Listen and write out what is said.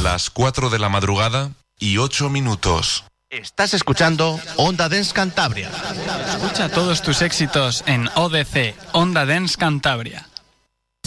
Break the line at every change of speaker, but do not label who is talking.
Las 4 de la madrugada y 8 minutos.
Estás escuchando Onda Dance Cantabria.
Escucha todos tus éxitos en ODC, Onda Dance Cantabria.